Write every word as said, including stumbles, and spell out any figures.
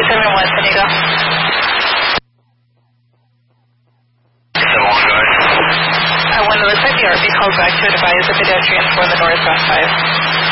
seven one, San Diego. seven one, go ahead. Uh, when it looks like the R V calls back to advise the pedestrian for the northbound five.